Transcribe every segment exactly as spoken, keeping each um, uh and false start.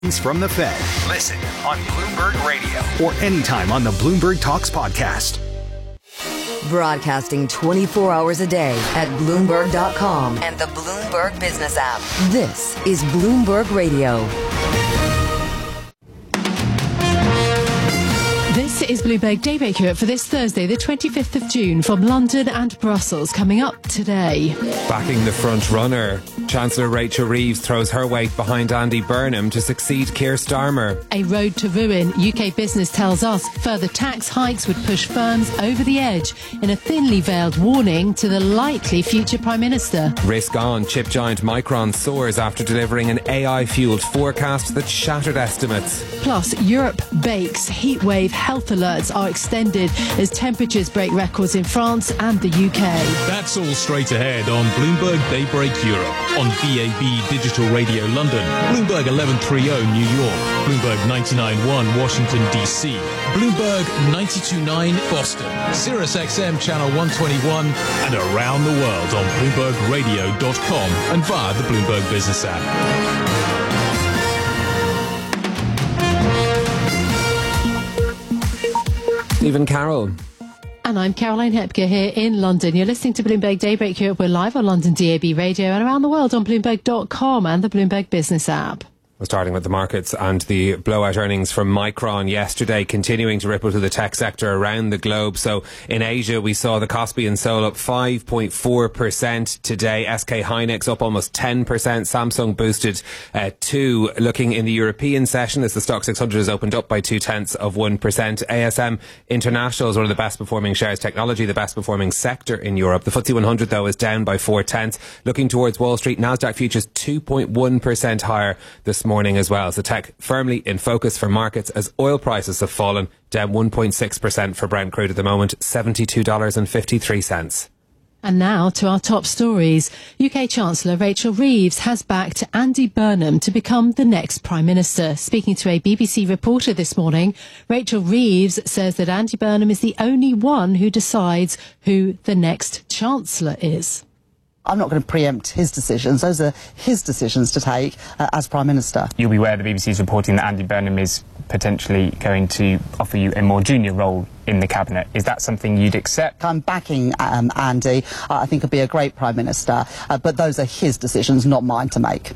From the Fed. Listen on Bloomberg Radio or anytime on the Bloomberg Talks podcast. Broadcasting twenty-four hours a day at Bloomberg dot com and the Bloomberg Business app. This is Bloomberg Radio. This is Bloomberg Daybreak Europe for this Thursday, the twenty-fifth of June, from London and Brussels. Coming up today. Backing the front runner, Chancellor Rachel Reeves throws her weight behind Andy Burnham to succeed Keir Starmer. A road to ruin. U K Business tells us further tax hikes would push firms over the edge in a thinly veiled warning to the likely future Prime Minister. Risk on. Chip giant Micron soars after delivering an A I-fuelled forecast that shattered estimates. Plus, Europe bakes. Heatwave health alerts are extended as temperatures break records in France and the U K. That's all straight ahead on Bloomberg Daybreak Europe. On B A B Digital Radio London, Bloomberg eleven thirty New York, Bloomberg ninety-nine point one Washington D C, Bloomberg ninety-two point nine Boston, Sirius X M Channel one twenty-one, and around the world on Bloomberg Radio dot com and via the Bloomberg Business app. Stephen Carroll. And I'm Caroline Hepker here in London. You're listening to Bloomberg Daybreak Europe. We're live on London D A B Radio and around the world on Bloomberg dot com and the Bloomberg Business app. We're starting with the markets and the blowout earnings from Micron yesterday, continuing to ripple to the tech sector around the globe. So in Asia, we saw the Kospi and Seoul up five point four percent today. S K Hynix up almost ten percent. Samsung boosted uh, two. Looking in the European session, as the Stock six hundred has opened up by two tenths of one percent. A S M International is one of the best performing shares. Technology, the best performing sector in Europe. The F T S E one hundred, though, is down by four tenths. Looking towards Wall Street, Nasdaq futures two point one percent higher this morning. morning as well. So tech firmly in focus for markets as oil prices have fallen, down one point six percent for Brent crude at the moment, seventy-two dollars and fifty-three cents. And now to our top stories. U K Chancellor Rachel Reeves has backed Andy Burnham to become the next Prime Minister. Speaking to a B B C reporter this morning, Rachel Reeves says that Andy Burnham is the only one who decides who the next Chancellor is. I'm not going to preempt his decisions. Those are his decisions to take uh, as Prime Minister. You'll be aware the B B C is reporting that Andy Burnham is potentially going to offer you a more junior role in the Cabinet. Is that something you'd accept? I'm backing um, Andy. Uh, I think he'll be a great Prime Minister, uh, but those are his decisions, not mine to make.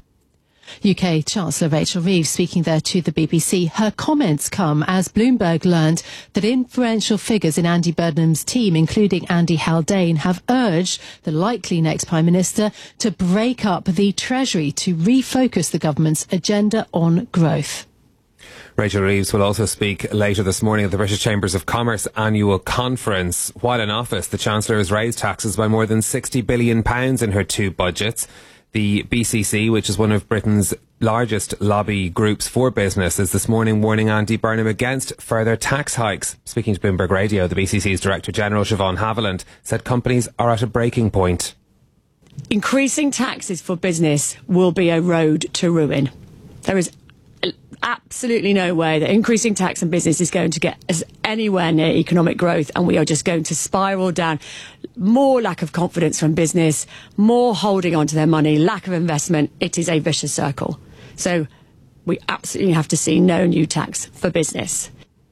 U K Chancellor Rachel Reeves speaking there to the B B C. Her comments come as Bloomberg learned that influential figures in Andy Burnham's team, including Andy Haldane, have urged the likely next Prime Minister to break up the Treasury to refocus the government's agenda on growth. Rachel Reeves will also speak later this morning at the British Chambers of Commerce annual conference. While in office, the Chancellor has raised taxes by more than sixty billion pounds in her two budgets. The B C C, which is one of Britain's largest lobby groups for business, is this morning warning Andy Burnham against further tax hikes. Speaking to Bloomberg Radio, the B C C's Director General Siobhan Haviland said companies are at a breaking point. Increasing taxes for business will be a road to ruin. There is absolutely no way that increasing tax on business is going to get us anywhere near economic growth, and we are just going to spiral down. More lack of confidence from business, more holding on to their money, lack of investment. It is a vicious circle. So we absolutely have to see no new tax for business.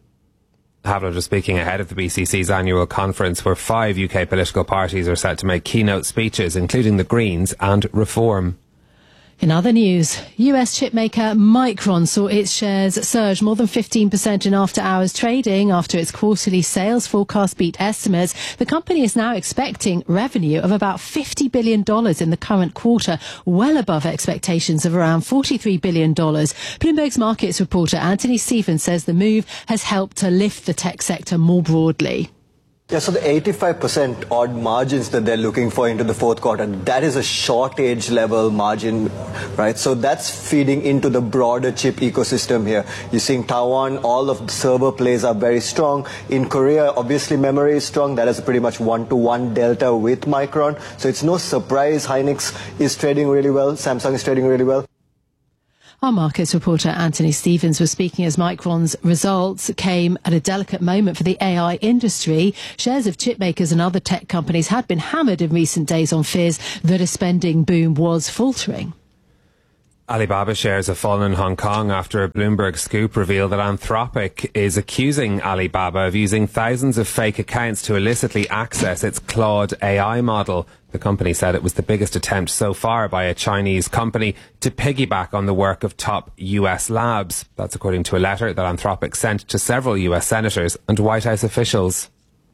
Haviland was speaking ahead of the B C C's annual conference, where five U K political parties are set to make keynote speeches, including the Greens and Reform. In other news, U S chipmaker Micron saw its shares surge more than fifteen percent in after-hours trading after its quarterly sales forecast beat estimates. The company is now expecting revenue of about fifty billion dollars in the current quarter, well above expectations of around forty-three billion dollars. Bloomberg's markets reporter Anthony Stevens says the move has helped to lift the tech sector more broadly. Yeah, so the eighty-five percent odd margins that they're looking for into the fourth quarter, that is a shortage level margin, right? So that's feeding into the broader chip ecosystem here. You're seeing Taiwan, all of the server plays are very strong. In Korea, obviously memory is strong. That is pretty much one-to-one delta with Micron. So it's no surprise Hynix is trading really well. Samsung is trading really well. Our markets reporter Anthony Stevens was speaking as Micron's results came at a delicate moment for the A I industry. Shares of chip makers and other tech companies had been hammered in recent days on fears that a spending boom was faltering. Alibaba shares have fallen in Hong Kong after a Bloomberg scoop revealed that Anthropic is accusing Alibaba of using thousands of fake accounts to illicitly access its Claude A I model. The company said it was the biggest attempt so far by a Chinese company to piggyback on the work of top U S labs. That's according to a letter that Anthropic sent to several U S senators and White House officials.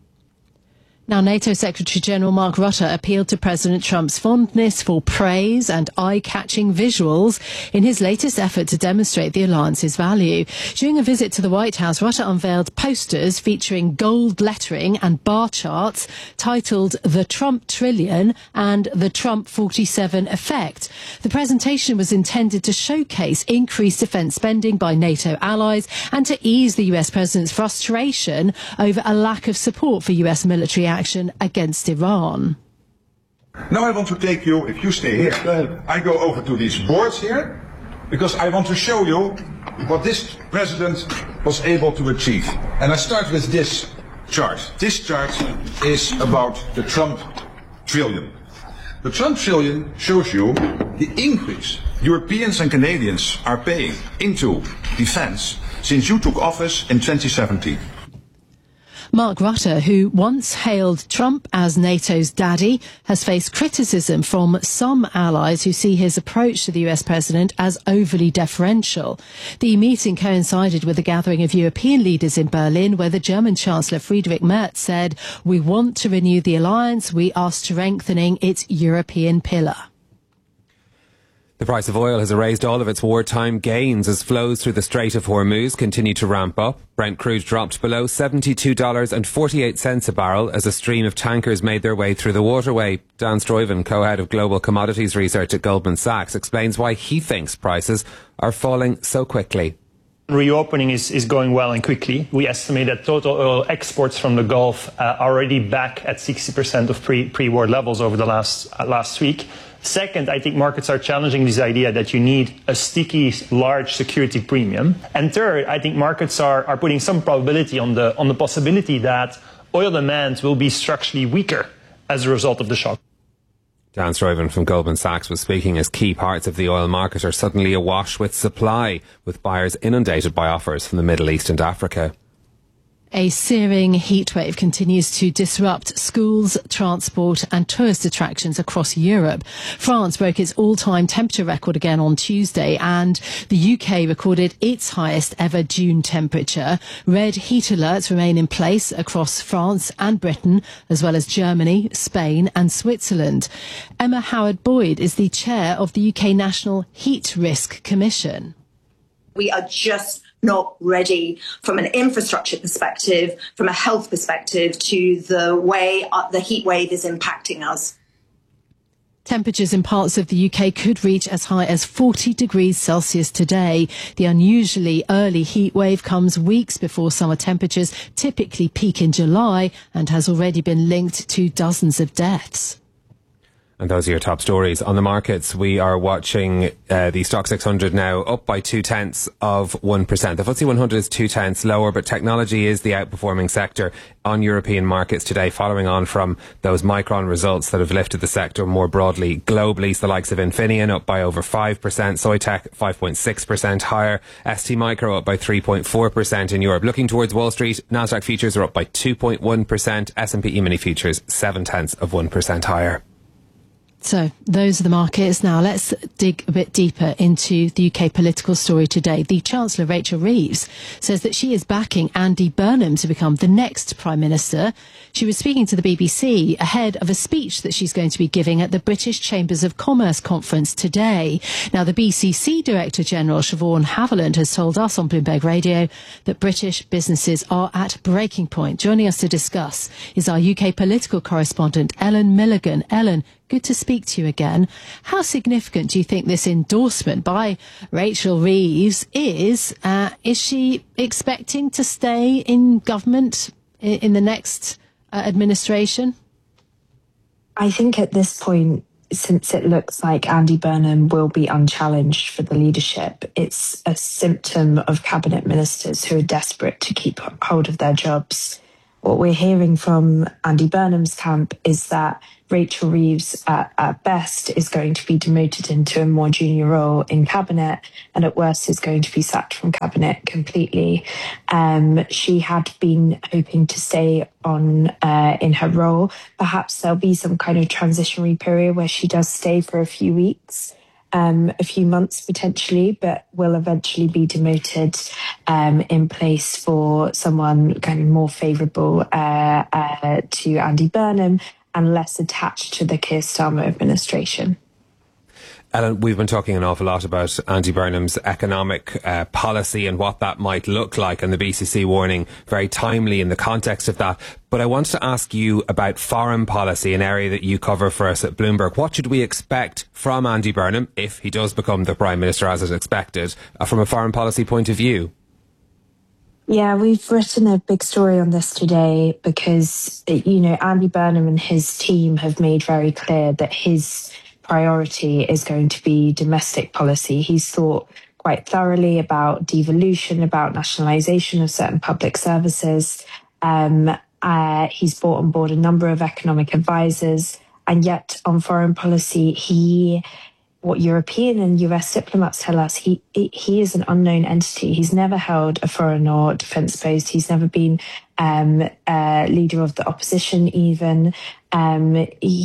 Now, NATO Secretary-General Mark Rutte appealed to President Trump's fondness for praise and eye-catching visuals in his latest effort to demonstrate the alliance's value. During a visit to the White House, Rutte unveiled posters featuring gold lettering and bar charts titled The Trump Trillion and The Trump forty-seven Effect. The presentation was intended to showcase increased defence spending by NATO allies and to ease the U S president's frustration over a lack of support for U S military action action against Iran. Now I want to take you, if you stay here, go I go over to these boards here, because I want to show you what this president was able to achieve. And I start with this chart. This chart is about the Trump trillion. The Trump trillion shows you the increase Europeans and Canadians are paying into defense since you took office in twenty seventeen. Mark Rutte, who once hailed Trump as NATO's daddy, has faced criticism from some allies who see his approach to the U S president as overly deferential. The meeting coincided with a gathering of European leaders in Berlin, where the German Chancellor Friedrich Merz said, "We want to renew the alliance. We are strengthening its European pillar." The price of oil has erased all of its wartime gains as flows through the Strait of Hormuz continue to ramp up. Brent crude dropped below seventy-two dollars and forty-eight cents a barrel as a stream of tankers made their way through the waterway. Dan Stuyven, co-head of global commodities research at Goldman Sachs, explains why he thinks prices are falling so quickly. Reopening is, is going well and quickly. We estimate that total oil exports from the Gulf uh, are already back at sixty percent of pre, pre-war levels over the last, uh, last week. Second, I think markets are challenging this idea that you need a sticky, large security premium. And third, I think markets are, are putting some probability on the, on the possibility that oil demand will be structurally weaker as a result of the shock. Dan Stuyven from Goldman Sachs was speaking as key parts of the oil market are suddenly awash with supply, with buyers inundated by offers from the Middle East and Africa. A searing heatwave continues to disrupt schools, transport and tourist attractions across Europe. France broke its all-time temperature record again on Tuesday, and the U K recorded its highest ever June temperature. Red heat alerts remain in place across France and Britain, as well as Germany, Spain and Switzerland. Emma Howard-Boyd is the chair of the U K National Heat Risk Commission. We are just not ready from an infrastructure perspective, from a health perspective, to the way the heat wave is impacting us. Temperatures in parts of the U K could reach as high as forty degrees Celsius today. The unusually early heat wave comes weeks before summer temperatures typically peak in July and has already been linked to dozens of deaths. And those are your top stories on the markets. We are watching uh, the Stock six hundred now up by two tenths of one percent. The F T S E one hundred is two tenths lower, but technology is the outperforming sector on European markets today, following on from those Micron results that have lifted the sector more broadly globally. So the likes of Infineon up by over five percent, Soitec five point six percent higher, S T Micro up by three point four percent in Europe. Looking towards Wall Street, Nasdaq futures are up by two point one percent, S and P E-mini futures seven tenths of one percent higher. So those are the markets. Now let's dig a bit deeper into the U K political story today. The Chancellor, Rachel Reeves, says that she is backing Andy Burnham to become the next Prime Minister. She was speaking to the B B C ahead of a speech that she's going to be giving at the British Chambers of Commerce conference today. Now, the B C C Director General, Siobhan Haviland, has told us on Bloomberg Radio that British businesses are at breaking point. Joining us to discuss is our U K political correspondent, Ellen Milligan. Ellen, good to speak to you again. How significant do you think this endorsement by Rachel Reeves is? Uh, is she expecting to stay in government in, in the next uh, administration? I think at this point, since it looks like Andy Burnham will be unchallenged for the leadership, it's a symptom of cabinet ministers who are desperate to keep hold of their jobs. What we're hearing from Andy Burnham's camp is that Rachel Reeves, at, at best, is going to be demoted into a more junior role in cabinet, and at worst is going to be sacked from cabinet completely. Um, she had been hoping to stay on uh, in her role. Perhaps there'll be some kind of transitionary period where she does stay for a few weeks. Um, a few months potentially, but will eventually be demoted um, in place for someone kind of more favourable uh, uh, to Andy Burnham and less attached to the Keir Starmer administration. Ellen, we've been talking an awful lot about Andy Burnham's economic uh, policy and what that might look like, and the B C C warning very timely in the context of that. But I wanted to ask you about foreign policy, an area that you cover for us at Bloomberg. What should we expect from Andy Burnham, if he does become the Prime Minister as is expected, uh, from a foreign policy point of view? Yeah, we've written a big story on this today because, you know, Andy Burnham and his team have made very clear that his priority is going to be domestic policy. He's thought quite thoroughly about devolution, about nationalisation of certain public services. Um, uh, he's brought on board a number of economic advisors, and yet on foreign policy, he, what European and U S diplomats tell us, he he is an unknown entity. He's never held a foreign or defence post. He's never been um, uh, leader of the opposition even. Um,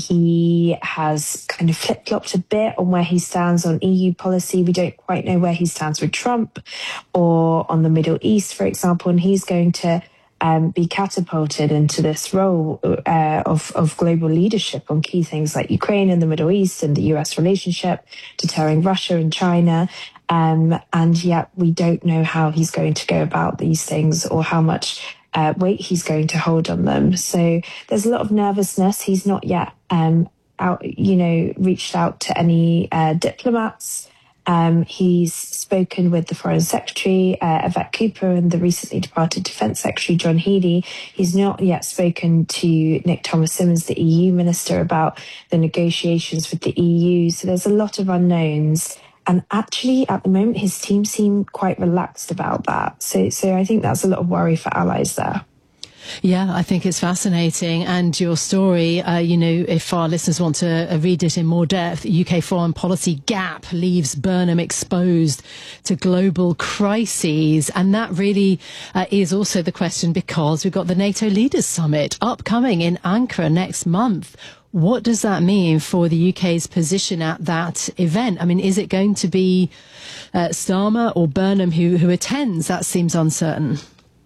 he has kind of flip-flopped a bit on where he stands on E U policy. We don't quite know where he stands with Trump or on the Middle East, for example, and he's going to um, be catapulted into this role uh, of, of global leadership on key things like Ukraine and the Middle East and the U S relationship, deterring Russia and China. Um, and yet we don't know how he's going to go about these things or how much Uh, weight he's going to hold on them. So there's a lot of nervousness. He's not yet um, out, you know, reached out to any uh, diplomats. Um, he's spoken with the Foreign Secretary, uh, Yvette Cooper, and the recently departed Defence Secretary, John Healey. He's not yet spoken to Nick Thomas-Symonds, the E U Minister, about the negotiations with the E U. So there's a lot of unknowns. And actually, at the moment, his team seem quite relaxed about that. So, so I think that's a lot of worry for allies there. Yeah, I think it's fascinating. And your story, uh, you know, if our listeners want to uh, read it in more depth, U K foreign policy gap leaves Burnham exposed to global crises. And that really uh, is also the question, because we've got the NATO Leaders Summit upcoming in Ankara next month. What does that mean for the U K's position at that event? I mean, is it going to be uh, Starmer or Burnham who, who attends? That seems uncertain.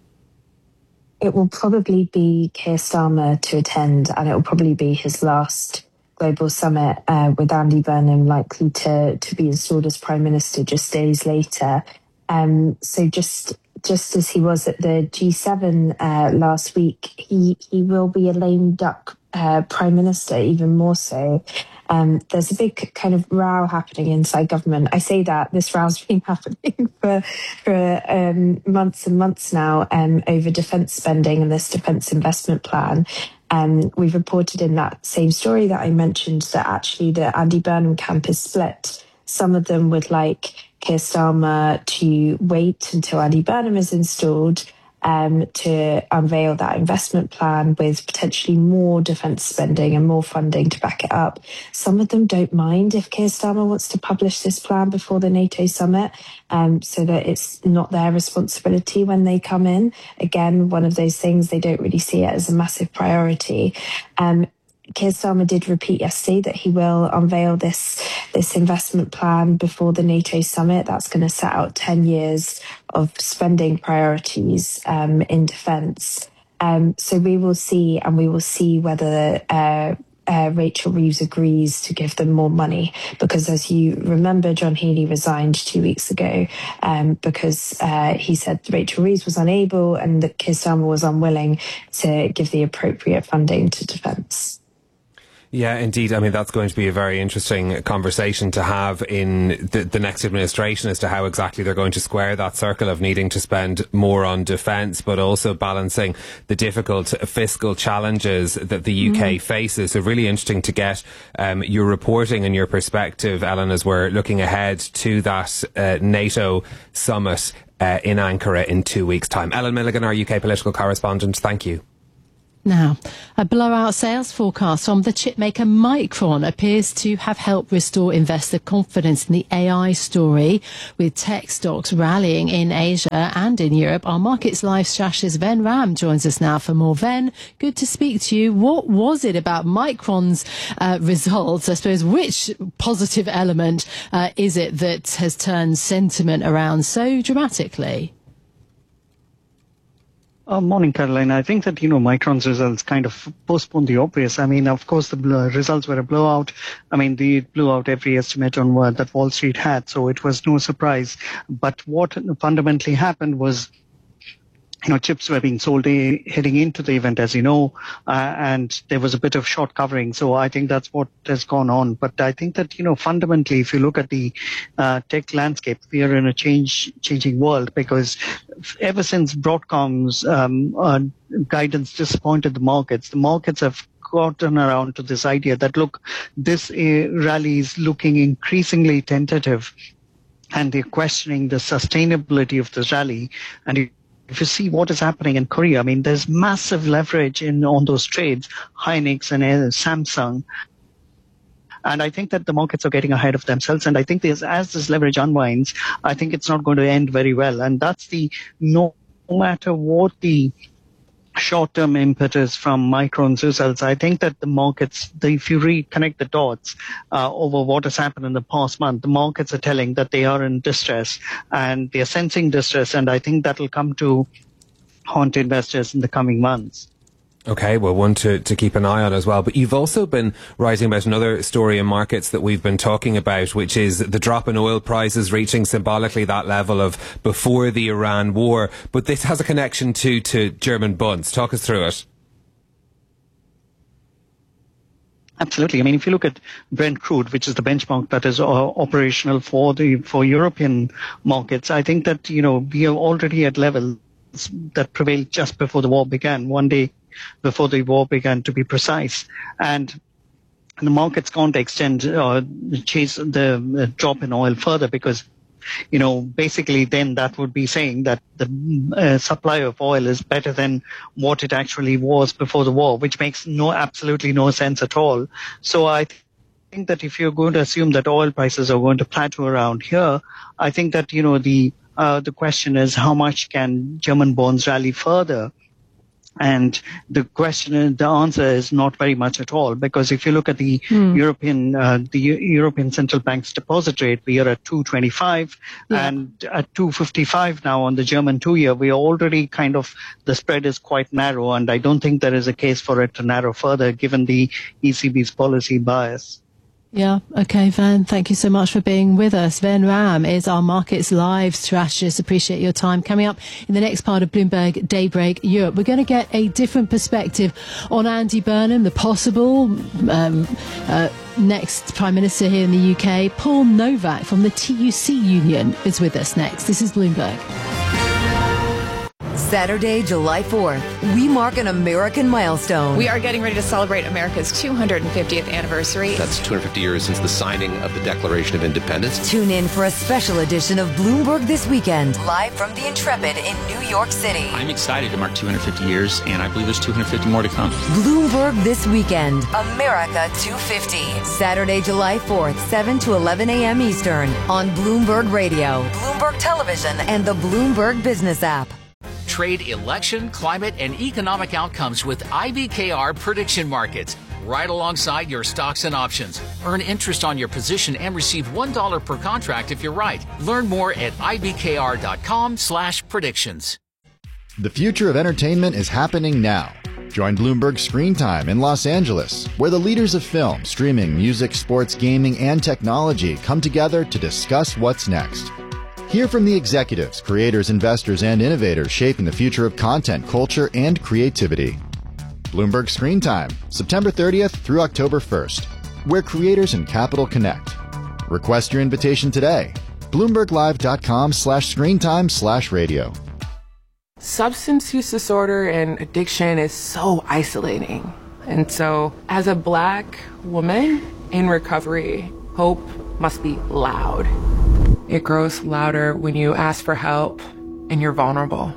It will probably be Keir Starmer to attend, and it will probably be his last global summit, uh, with Andy Burnham likely to, to be installed as Prime Minister just days later. Um, so just just as he was at the G seven uh, last week, he, he will be a lame duck Uh, Prime Minister, even more so. Um, there's a big kind of row happening inside government. I say that this row's been happening for for um, months and months now um, over defence spending and this defence investment plan. Um, we've reported in that same story that I mentioned that actually the Andy Burnham camp is split. Some of them would like Keir Starmer to wait until Andy Burnham is installed Um, to unveil that investment plan with potentially more defence spending and more funding to back it up. Some of them don't mind if Keir Starmer wants to publish this plan before the NATO summit, um, so that it's not their responsibility when they come in. Again, one of those things, they don't really see it as a massive priority. Um, Keir Starmer did repeat yesterday that he will unveil this this investment plan before the NATO summit. That's going to set out ten years of spending priorities um, in defence. Um, so we will see, and we will see whether uh, uh, Rachel Reeves agrees to give them more money. Because as you remember, John Healey resigned two weeks ago um, because uh, he said Rachel Reeves was unable and that Keir Starmer was unwilling to give the appropriate funding to defence. Yeah, indeed. I mean, that's going to be a very interesting conversation to have in the, the next administration as to how exactly they're going to square that circle of needing to spend more on defence, but also balancing the difficult fiscal challenges that the U K mm. faces. So really interesting to get um, your reporting and your perspective, Ellen, as we're looking ahead to that uh, NATO summit uh, in Ankara in two weeks' time. Ellen Milligan, our U K political correspondent, thank you. Now, a blowout sales forecast from the chipmaker Micron appears to have helped restore investor confidence in the A I story, with tech stocks rallying in Asia and in Europe. Our Markets Live strategist Ven Ram joins us now for more. Ven, good to speak to you. What was it about Micron's uh, results? I suppose, which positive element uh, is it that has turned sentiment around so dramatically? Uh, morning, Caroline. I think that, you know, Micron's results kind of postponed the obvious. I mean, of course, the bl- results were a blowout. I mean, they blew out every estimate on what that Wall Street had, so it was no surprise. But what fundamentally happened was, you know, chips were being sold a, heading into the event, as you know, uh, and there was a bit of short covering. So I think that's what has gone on. But I think that, you know, fundamentally, if you look at the uh, tech landscape, we are in a change, changing world, because ever since Broadcom's um, uh, guidance disappointed the markets, the markets have gotten around to this idea that, look, this uh, rally is looking increasingly tentative, and they're questioning the sustainability of this rally. And it, if you see what is happening in Korea, I mean, there's massive leverage in on those trades, Hynix and uh, Samsung. And I think that the markets are getting ahead of themselves. And I think there's, as this leverage unwinds, I think it's not going to end very well. And that's the, no matter what the short-term impetus from Micron's results, I think that the markets, the, if you reconnect the dots uh, over what has happened in the past month, the markets are telling that they are in distress, and they are sensing distress, and I think that will come to haunt investors in the coming months. Okay, well, one to, to keep an eye on as well. But you've also been writing about another story in markets that we've been talking about, which is the drop in oil prices reaching symbolically that level of before the Iran war. But this has a connection to, to German bunds. Talk us through it. Absolutely. I mean, if you look at Brent crude, which is the benchmark that is uh, operational for the for European markets, I think that, you know, we are already at levels that prevailed just before the war began, one day before the war began, to be precise. And the markets can't extend, uh, chase the uh, drop in oil further, because, you know, basically then that would be saying that the uh, supply of oil is better than what it actually was before the war, which makes no, absolutely no sense at all. So I th- think that if you're going to assume that oil prices are going to plateau around here, I think that, you know, the, uh, the question is, how much can German bonds rally further? And the question, the answer is not very much at all, because if you look at the mm. European, uh, the U- European Central Bank's deposit rate, we are at two twenty-five, yeah. and at two fifty-five now on the German two-year. We are already kind of, the spread is quite narrow, and I don't think there is a case for it to narrow further, given the E C B's policy bias. Yeah, okay, Ven, thank you so much for being with us. Ven Ram is our Markets Live strategist. Appreciate your time. Coming up in the next part of Bloomberg Daybreak Europe, we're going to get a different perspective on Andy Burnham, the possible um, uh, next Prime Minister here in the U K. Paul Novak from the T U C Union is with us next. This is Bloomberg. Saturday, July fourth, we mark an American milestone. We are getting ready to celebrate America's two hundred fiftieth anniversary. That's two hundred fifty years since the signing of the Declaration of Independence. Tune in for a special edition of Bloomberg This Weekend, live from the Intrepid in New York City. I'm excited to mark two hundred fifty years, and I believe there's two hundred fifty more to come. Bloomberg This Weekend, America two fifty. Saturday, July fourth, seven to eleven a.m. Eastern on Bloomberg Radio, Bloomberg Television, and the Bloomberg Business app. Trade election, climate, and economic outcomes with I B K R Prediction Markets. Right alongside your stocks and options. Earn interest on your position and receive one dollar per contract if you're right. Learn more at ibkr.com slash predictions. The future of entertainment is happening now. Join Bloomberg Screen Time in Los Angeles, where the leaders of film, streaming, music, sports, gaming, and technology come together to discuss what's next. Hear from the executives, creators, investors, and innovators shaping the future of content, culture, and creativity. Bloomberg Screen Time, September thirtieth through October first, where creators and capital connect. Request your invitation today. BloombergLive.com slash screentime slash radio. Substance use disorder and addiction is so isolating. And so, as a Black woman in recovery, hope must be loud. It grows louder when you ask for help and you're vulnerable.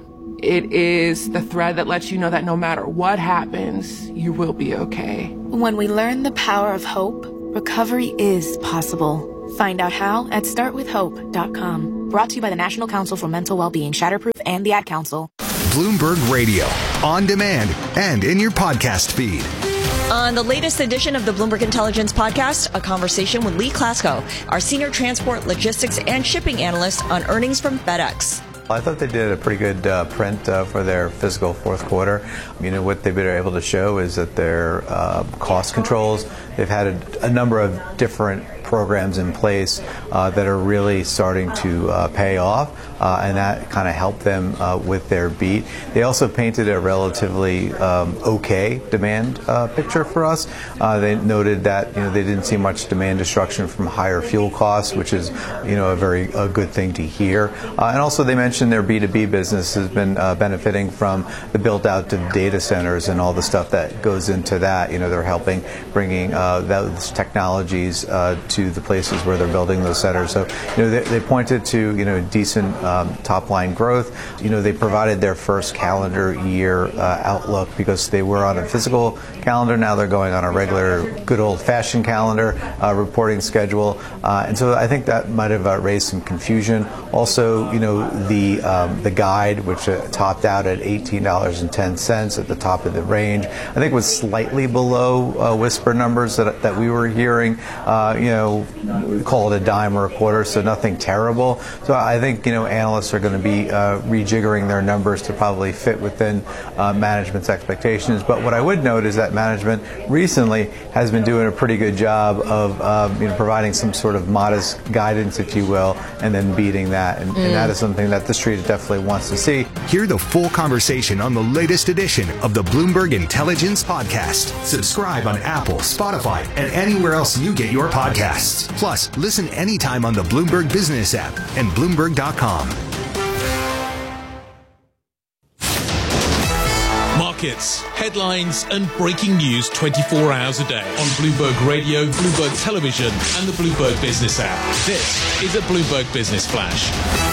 It is the thread that lets you know that no matter what happens, you will be okay. When we learn the power of hope, recovery is possible. Find out how at start with hope dot com. Brought to you by the National Council for Mental Wellbeing, Shatterproof, and the Ad Council. Bloomberg Radio, on demand and in your podcast feed. On the latest edition of the Bloomberg Intelligence Podcast, a conversation with Lee Klasko, our senior transport, logistics, and shipping analyst on earnings from FedEx. I thought they did a pretty good uh, print uh, for their fiscal fourth quarter. You know, what they've been able to show is that their uh, cost controls, they've had a, a number of different programs in place uh, that are really starting to uh, pay off, uh, and that kind of helped them uh, with their beat. They also painted a relatively um, okay demand uh, picture for us. Uh, they noted that you know they didn't see much demand destruction from higher fuel costs, which is you know a very a good thing to hear. Uh, and also they mentioned their B two B business has been uh, benefiting from the build out of data centers and all the stuff that goes into that. You know they're helping bringing uh, those technologies uh, to the places where they're building those centers. So, you know, they, they pointed to, you know, decent um, top line growth. You know, they provided their first calendar year uh, outlook because they were on a physical calendar. Now they're going on a regular, good old fashioned calendar uh, reporting schedule. Uh, and so I think that might have uh, raised some confusion. Also, you know, the um, the guide, which uh, topped out at eighteen dollars and ten cents at the top of the range, I think was slightly below uh, whisper numbers that, that we were hearing. Uh, you know, we call it a dime or a quarter, so nothing terrible. So I think, you know, analysts are going to be uh, rejiggering their numbers to probably fit within uh, management's expectations. But what I would note is that management recently has been doing a pretty good job of uh, you know, providing some sort of modest guidance, if you will, and then beating that. And, mm. and that is something that the street definitely wants to see. Hear the full conversation on the latest edition of the Bloomberg Intelligence Podcast. Subscribe on Apple, Spotify, and anywhere else you get your podcasts. Plus, listen anytime on the Bloomberg Business app and Bloomberg dot com. Markets, headlines, and breaking news twenty-four hours a day on Bloomberg Radio, Bloomberg Television, and the Bloomberg Business app. This is a Bloomberg Business Flash.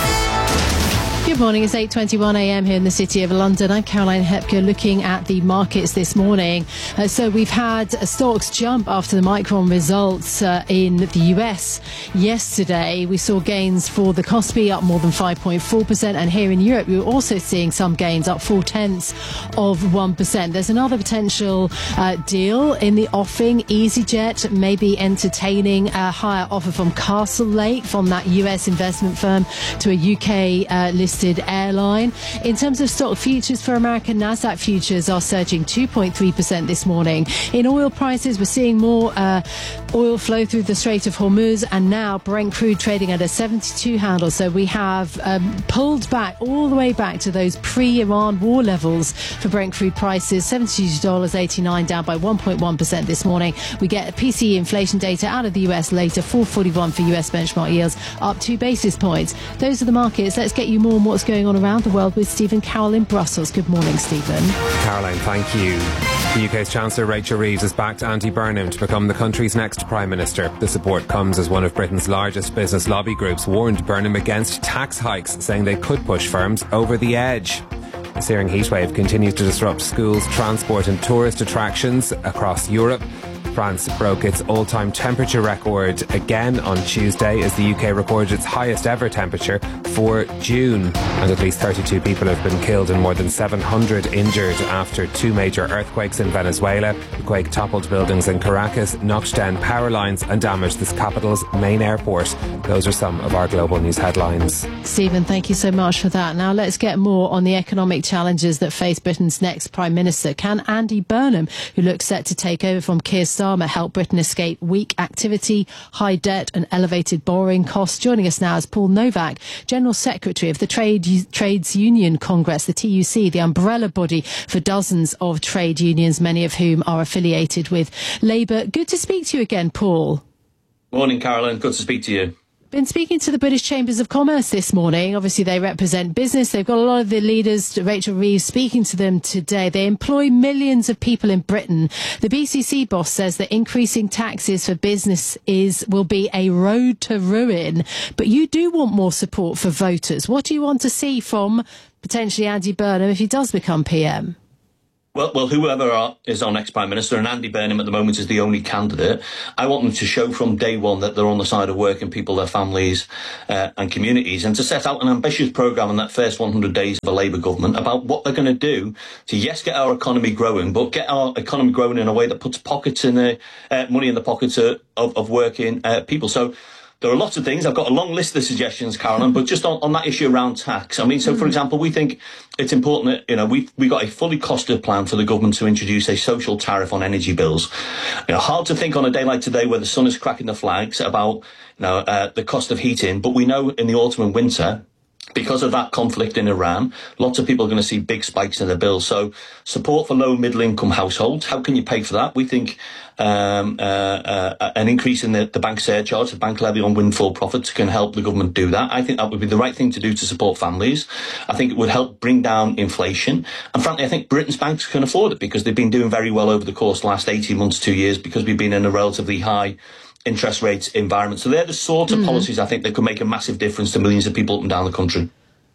Good morning, it's eight twenty-one a m here in the City of London. I'm Caroline Hepker looking at the markets this morning. Uh, so we've had uh, stocks jump after the Micron results uh, in the U S yesterday. We saw gains for the Kospi up more than five point four percent, and here in Europe we were also seeing some gains up four tenths of one percent. There's another potential uh, deal in the offing. EasyJet may be entertaining a higher offer from Castlelake, from that U S investment firm, to a U K uh, listed airline. In terms of stock futures for American, Nasdaq futures are surging two point three percent this morning. In oil prices, we're seeing more uh, oil flow through the Strait of Hormuz, and now Brent crude trading at a seventy-two handle. So we have um, pulled back all the way back to those pre-Iran war levels for Brent crude prices. seventy-two dollars and eighty-nine cents, down by one point one percent this morning. We get P C E inflation data out of the U S later, four forty-one for U S benchmark yields, up two basis points. Those are the markets. Let's get you more on what's going on around the world with Stephen Carroll in Brussels. Good morning, Stephen. Caroline, thank you. The U K's Chancellor Rachel Reeves has backed Andy Burnham to become the country's next Prime Minister. The support comes as one of Britain's largest business lobby groups warned Burnham against tax hikes, saying they could push firms over the edge. The searing heatwave continues to disrupt schools, transport and tourist attractions across Europe. France broke its all-time temperature record again on Tuesday as the U K recorded its highest ever temperature for June. And at least thirty-two people have been killed and more than seven hundred injured after two major earthquakes in Venezuela. The quake toppled buildings in Caracas, knocked down power lines and damaged the capital's main airport. Those are some of our global news headlines. Stephen, thank you so much for that. Now let's get more on the economic challenges that face Britain's next Prime Minister. Can Andy Burnham, who looks set to take over from Keir Starmer, help Britain escape weak activity, high debt and elevated borrowing costs? Joining us now is Paul Novak, General Secretary of the Trade Trades Union Congress, the T U C, the umbrella body for dozens of trade unions, many of whom are affiliated with Labour. Good to speak to you again, Paul. Morning, Caroline. Good to speak to you. Been speaking to the British Chambers of Commerce this morning. Obviously, they represent business. They've got a lot of the leaders, Rachel Reeves, speaking to them today. They employ millions of people in Britain. The B C C boss says that increasing taxes for business is will be a road to ruin. But you do want more support for voters. What do you want to see from potentially Andy Burnham if he does become P M? Well, well, whoever are, is our next Prime Minister, and Andy Burnham at the moment is the only candidate, I want them to show from day one that they're on the side of working people, their families uh, and communities, and to set out an ambitious programme in that first one hundred days of a Labour government about what they're going to do to, yes, get our economy growing, but get our economy growing in a way that puts pockets in the, uh, money in the pockets of, of, of working uh, people. So there are lots of things. I've got a long list of suggestions, Carolyn, but just on, on that issue around tax. I mean, so, for example, we think it's important that, you know, we've, we got a fully costed plan for the government to introduce a social tariff on energy bills. You know, hard to think on a day like today where the sun is cracking the flags about, you know, uh, the cost of heating. But we know in the autumn and winter, because of that conflict in Iran, lots of people are going to see big spikes in their bills. So support for low and middle income households. How can you pay for that? We think um, uh, uh, an increase in the, the bank surcharge, the bank levy on windfall profits can help the government do that. I think that would be the right thing to do to support families. I think it would help bring down inflation. And frankly, I think Britain's banks can afford it because they've been doing very well over the course of the last eighteen months, two years, because we've been in a relatively high interest rates environment. So they're the sort of mm. policies I think that could make a massive difference to millions of people up and down the country.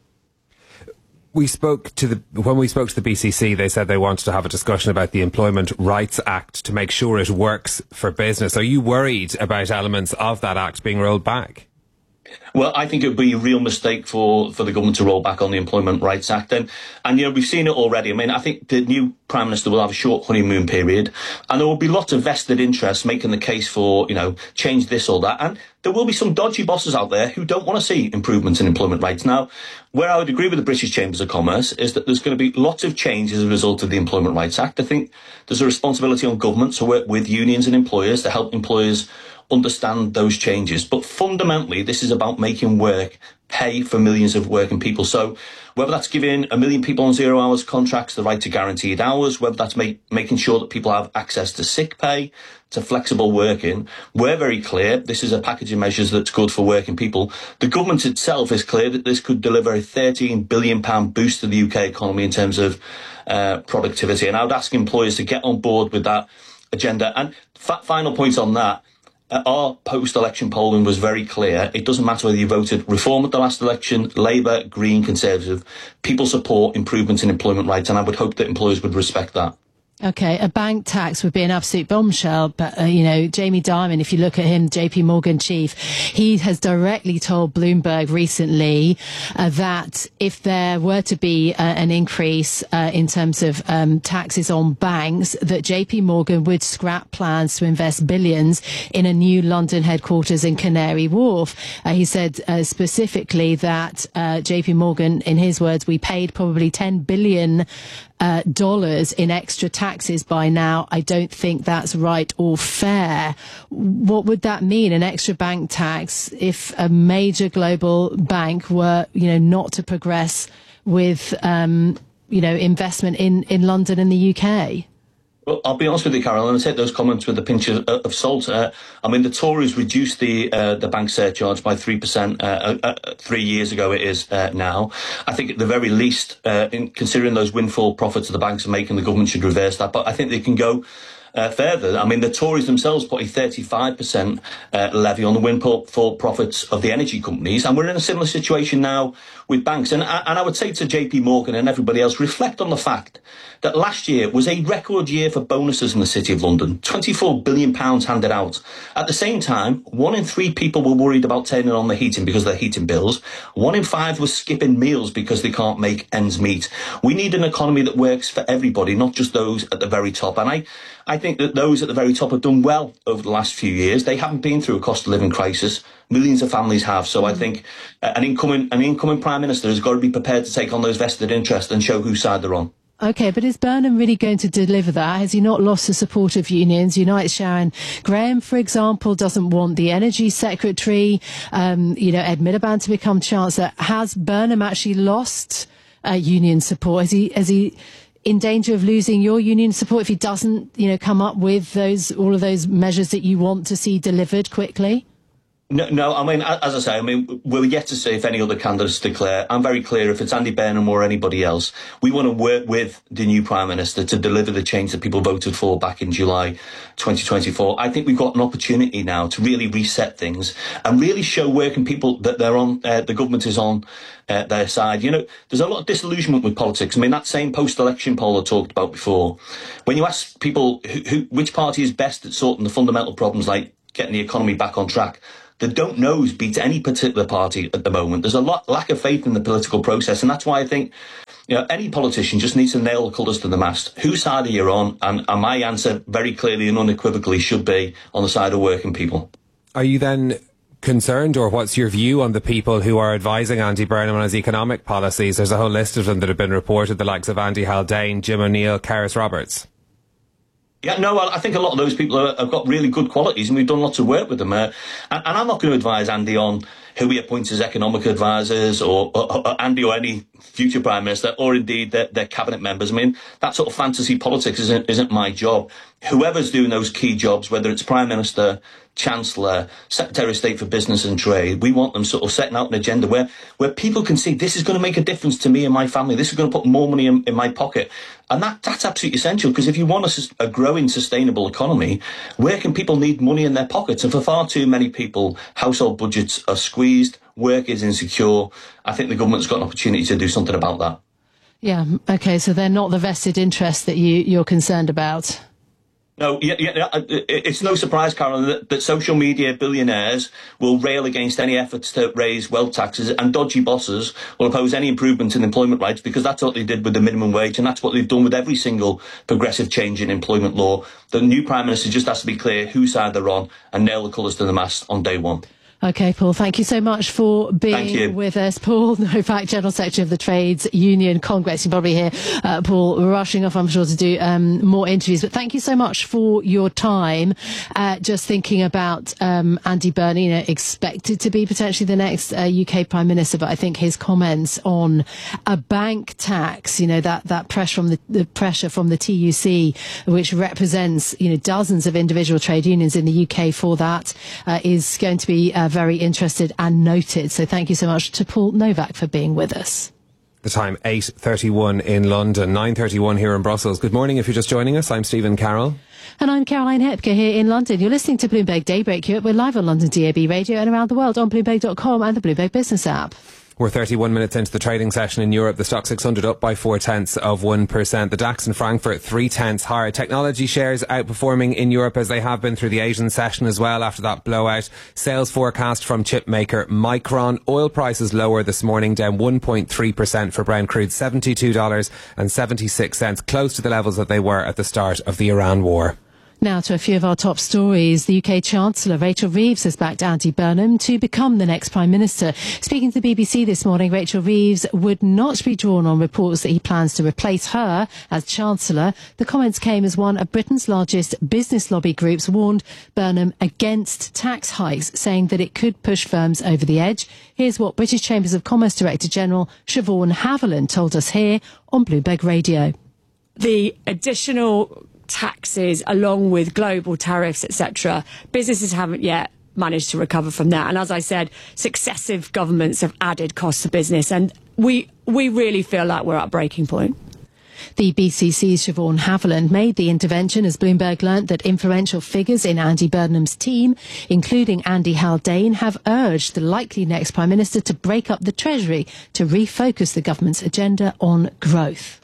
We spoke to the when we spoke to the B C C, they said they wanted to have a discussion about the Employment Rights Act to make sure it works for business. Are you worried about elements of that act being rolled back? Well, I think it would be a real mistake for, for the government to roll back on the Employment Rights Act. And, and, you know, we've seen it already. I mean, I think the new Prime Minister will have a short honeymoon period, and there will be lots of vested interests making the case for, you know, change this or that. And there will be some dodgy bosses out there who don't want to see improvements in employment rights. Now, where I would agree with the British Chambers of Commerce is that there's going to be lots of change as a result of the Employment Rights Act. I think there's a responsibility on government to work with unions and employers to help employers understand those changes. But fundamentally, this is about making work pay for millions of working people. So whether that's giving a million people on zero hours contracts the right to guaranteed hours, whether that's make, making sure that people have access to sick pay, to flexible working, we're very clear this is a package of measures that's good for working people. The government itself is clear that this could deliver a thirteen billion pounds boost to the U K economy in terms of uh, productivity. And I would ask employers to get on board with that agenda. And fa- final point on that, Uh, our post-election polling was very clear. It doesn't matter whether you voted Reform at the last election, Labour, Green, Conservative. People support improvements in employment rights, and I would hope that employers would respect that. Okay, a bank tax would be an absolute bombshell, but, uh, you know, Jamie Dimon, if you look at him, J P Morgan chief, he has directly told Bloomberg recently uh, that if there were to be uh, an increase uh, in terms of um, taxes on banks, that J P Morgan would scrap plans to invest billions in a new London headquarters in Canary Wharf. Uh, he said uh, specifically that uh, J P Morgan, in his words, we paid probably ten billion Uh, dollars in extra taxes by now. I don't think that's right or fair. What would that mean, an extra bank tax, if a major global bank were, you know, not to progress with, um, you know, investment in, in London and the U K? Well, I'll be honest with you, Carol, and I take those comments with a pinch of, of salt. Uh, I mean, the Tories reduced the uh, the bank surcharge by three percent uh, uh, three years ago. It is uh, now. I think at the very least, uh, in considering those windfall profits the banks are making, the government should reverse that. But I think they can go Uh, further. I mean, the Tories themselves put a thirty-five percent uh, levy on the windfall profits of the energy companies, and we're in a similar situation now with banks. And, and I would say to J P Morgan and everybody else, reflect on the fact that last year was a record year for bonuses in the City of London. twenty-four billion pounds handed out. At the same time, one in three people were worried about turning on the heating because of their heating bills. One in five was skipping meals because they can't make ends meet. We need an economy that works for everybody, not just those at the very top. And I, I think that those at the very top have done well over the last few years. They haven't been through a cost of living crisis. Millions of families have. So I think uh, an incoming an incoming Prime Minister has got to be prepared to take on those vested interests and show whose side they're on. Okay, but is Burnham really going to deliver that? Has he not lost the support of unions? Unite Sharon Graham, for example, doesn't want the Energy Secretary, um, you know, Ed Miliband to become Chancellor. Has Burnham actually lost uh, union support? Has he... Has he in danger of losing your union support if he doesn't, you know, come up with those all of those measures that you want to see delivered quickly? No, no, I mean, as I say, I mean, we're yet to see if any other candidates declare. I'm very clear, if it's Andy Burnham or anybody else, we want to work with the new Prime Minister to deliver the change that people voted for back in July twenty twenty-four. I think we've got an opportunity now to really reset things and really show working people that they're on, uh, the government is on uh, their side. You know, there's a lot of disillusionment with politics. I mean, that same post-election poll I talked about before, when you ask people who, who, which party is best at sorting the fundamental problems like getting the economy back on track, they don't nose beat any particular party at the moment. There's a lot lack of faith in the political process, and that's why I think, you know, any politician just needs to nail the colours to the mast. Whose side are you on? And, and my answer, very clearly and unequivocally, should be on the side of working people. Are you then concerned, or what's your view on the people who are advising Andy Burnham on his economic policies? There's a whole list of them that have been reported, the likes of Andy Haldane, Jim O'Neill, Karis Roberts. Yeah, no, I think a lot of those people are, have got really good qualities, and we've done lots of work with them. Uh, and, and I'm not going to advise Andy on who he appoints as economic advisors, or, or, or Andy or any future Prime Minister, or indeed their, their cabinet members. I mean, that sort of fantasy politics isn't, isn't my job. Whoever's doing those key jobs, whether it's Prime Minister, Chancellor, Secretary of State for Business and Trade, we want them sort of setting out an agenda where, where people can see this is going to make a difference to me and my family. This is going to put more money in, in my pocket. And that, that's absolutely essential, because if you want a, a growing, sustainable economy, where can people need money in their pockets? And for far too many people, household budgets are squeezed, work is insecure. I think the government's got an opportunity to do something about that. Yeah, OK, so they're not the vested interests that you, you're concerned about? No, yeah, yeah, it's no surprise, Carolyn, that, that social media billionaires will rail against any efforts to raise wealth taxes, and dodgy bosses will oppose any improvement in employment rights, because that's what they did with the minimum wage, and that's what they've done with every single progressive change in employment law. The new Prime Minister just has to be clear whose side they're on and nail the colours to the mast on day one. OK, Paul, thank you so much for being with us. Paul Novak, General Secretary of the Trades Union Congress. You probably hear uh, Paul rushing off, I'm sure, to do um, more interviews. But thank you so much for your time. Uh, just thinking about um, Andy Burnham, you know, expected to be potentially the next uh, U K Prime Minister, but I think his comments on a bank tax, you know, that, that pressure from the, the pressure from the T U C, which represents, you know, dozens of individual trade unions in the U K for that, uh, is going to be uh, very interested and noted. So thank you so much to Paul Novak for being with us. The time, eight thirty-one in London, nine thirty-one here in Brussels. Good morning if you're just joining us. I'm Stephen Carroll. And I'm Caroline Hepker here in London. You're listening to Bloomberg Daybreak Europe. We're live on London D A B Radio and around the world on Bloomberg dot com and the Bloomberg Business app. We're thirty-one minutes into the trading session in Europe. The Stock six hundred up by four tenths of one percent. The DAX in Frankfurt three tenths higher. Technology shares outperforming in Europe, as they have been through the Asian session as well after that blowout. Sales forecast from chip maker Micron. Oil prices lower this morning, down one point three percent for Brent crude, seventy-two dollars and seventy-six cents, close to the levels that they were at the start of the Iran war. Now to a few of our top stories. The U K Chancellor Rachel Reeves has backed Andy Burnham to become the next Prime Minister. Speaking to the B B C this morning, Rachel Reeves would not be drawn on reports that he plans to replace her as Chancellor. The comments came as one of Britain's largest business lobby groups warned Burnham against tax hikes, saying that it could push firms over the edge. Here's what British Chambers of Commerce Director General Siobhan Haviland told us here on Bloomberg Radio. The additional taxes, along with global tariffs, et cetera, businesses haven't yet managed to recover from that. And as I said, successive governments have added costs to business, and we we really feel like we're at a breaking point. The B C C's Siobhan Haviland made the intervention as Bloomberg learnt that influential figures in Andy Burnham's team, including Andy Haldane, have urged the likely next Prime Minister to break up the Treasury to refocus the government's agenda on growth.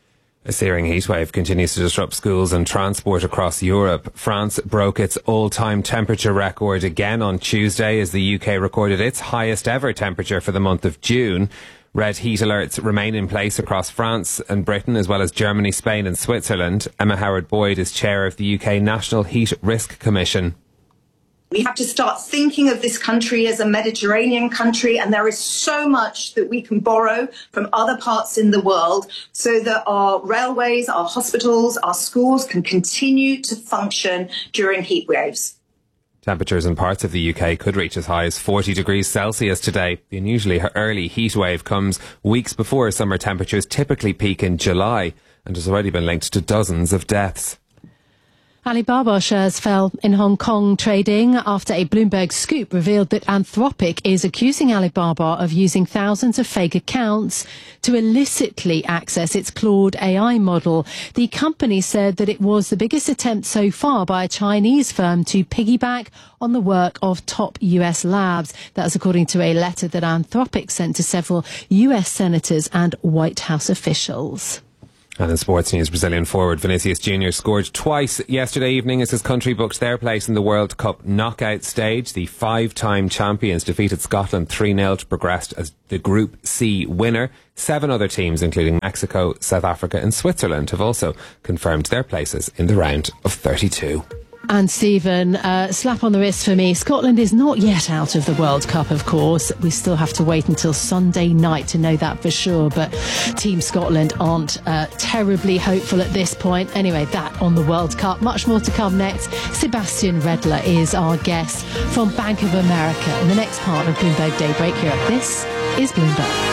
A searing heatwave continues to disrupt schools and transport across Europe. France broke its all-time temperature record again on Tuesday as the U K recorded its highest ever temperature for the month of June. Red heat alerts remain in place across France and Britain, as well as Germany, Spain and Switzerland. Emma Howard-Boyd is chair of the U K National Heat Risk Commission. We have to start thinking of this country as a Mediterranean country, and there is so much that we can borrow from other parts in the world so that our railways, our hospitals, our schools can continue to function during heat waves. Temperatures in parts of the U K could reach as high as forty degrees Celsius today. The unusually early heat wave comes weeks before summer temperatures typically peak in July and has already been linked to dozens of deaths. Alibaba shares fell in Hong Kong trading after a Bloomberg scoop revealed that Anthropic is accusing Alibaba of using thousands of fake accounts to illicitly access its Claude A I model. The company said that it was the biggest attempt so far by a Chinese firm to piggyback on the work of top U S labs. That's according to a letter that Anthropic sent to several U S senators and White House officials. And in sports news, Brazilian forward Vinicius Junior scored twice yesterday evening as his country booked their place in the World Cup knockout stage. The five-time champions defeated Scotland three nil to progress as the Group C winner. Seven other teams, including Mexico, South Africa and Switzerland, have also confirmed their places in the round of thirty-two. And Stephen, uh, slap on the wrist for me. Scotland is not yet out of the World Cup, of course. We still have to wait until Sunday night to know that for sure. But Team Scotland aren't uh, terribly hopeful at this point. Anyway, that on the World Cup. Much more to come next. Sebastian Redler is our guest from Bank of America in the next part of Bloomberg Daybreak Europe. This is Bloomberg.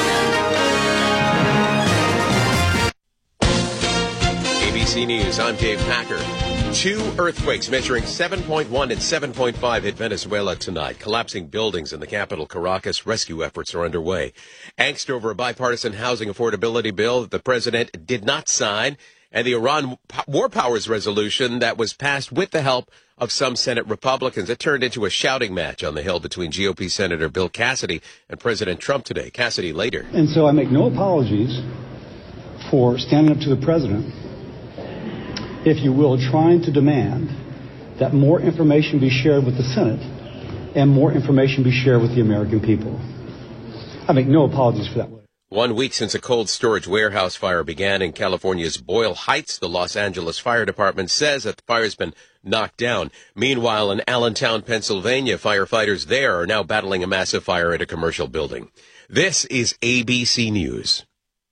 A B C News, I'm Dave Packer. Two earthquakes measuring seven point one and seven point five hit Venezuela tonight. Collapsing buildings in the capital, Caracas. Rescue efforts are underway. Angst over a bipartisan housing affordability bill that the president did not sign, and the Iran War Powers resolution that was passed with the help of some Senate Republicans. It turned into a shouting match on the Hill between G O P Senator Bill Cassidy and President Trump today. Cassidy later. And so I make no apologies for standing up to the president, if you will, trying to demand that more information be shared with the Senate and more information be shared with the American people. I make no apologies for that. One week since a cold storage warehouse fire began in California's Boyle Heights, the Los Angeles Fire Department says that the fire's been knocked down. Meanwhile, in Allentown, Pennsylvania, firefighters there are now battling a massive fire at a commercial building. This is A B C News.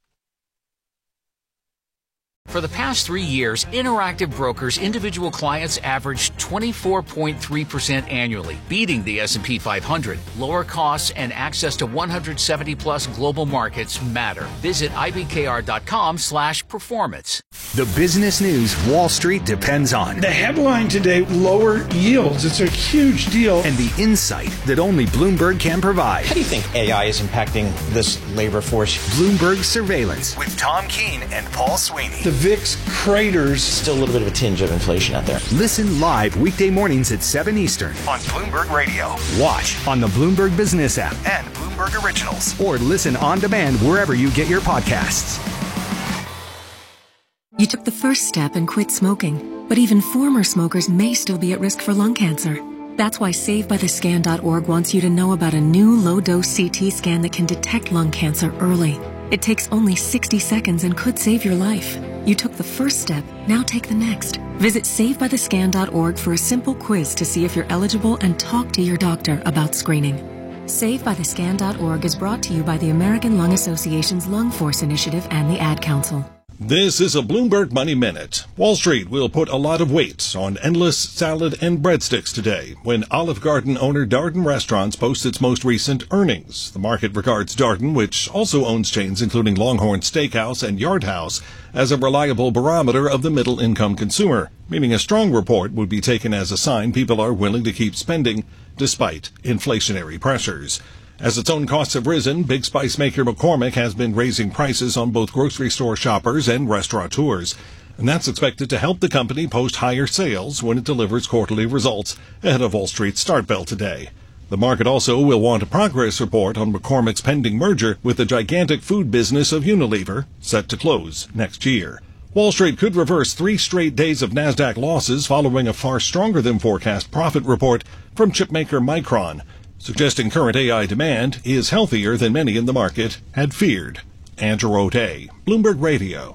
For the past three years, Interactive Brokers individual clients averaged twenty-four point three percent annually, beating the S and P five hundred. Lower costs and access to one hundred seventy plus global markets matter. Visit ibkr.com slash performance. The business news Wall Street depends on. The headline today, lower yields. It's a huge deal. And the insight that only Bloomberg can provide. How do you think A I is impacting this labor force? Bloomberg Surveillance with Tom Keene and Paul Sweeney. The V I X craters. Still a little bit of a tinge of inflation out there. Listen live weekday mornings at seven Eastern on Bloomberg Radio. Watch on the Bloomberg Business app and Bloomberg Originals. Or listen on demand wherever you get your podcasts. You took the first step and quit smoking, but even former smokers may still be at risk for lung cancer. That's why save by the scan dot org wants you to know about a new low-dose C T scan that can detect lung cancer early. It takes only sixty seconds and could save your life. You took the first step, now take the next. Visit save by the scan dot org for a simple quiz to see if you're eligible and talk to your doctor about screening. save by the scan dot org is brought to you by the American Lung Association's Lung Force Initiative and the Ad Council. This is a Bloomberg Money Minute. Wall Street will put a lot of weight on endless salad and breadsticks today when Olive Garden owner Darden Restaurants posts its most recent earnings. The market regards Darden, which also owns chains including Longhorn Steakhouse and Yard House, as a reliable barometer of the middle-income consumer, meaning a strong report would be taken as a sign people are willing to keep spending despite inflationary pressures. As its own costs have risen, big spice maker McCormick has been raising prices on both grocery store shoppers and restaurateurs. And that's expected to help the company post higher sales when it delivers quarterly results ahead of Wall Street's start bell today. The market also will want a progress report on McCormick's pending merger with the gigantic food business of Unilever, set to close next year. Wall Street could reverse three straight days of NASDAQ losses following a far stronger than forecast profit report from chipmaker Micron, suggesting current A I demand is healthier than many in the market had feared. Andrew O'Day, Bloomberg Radio.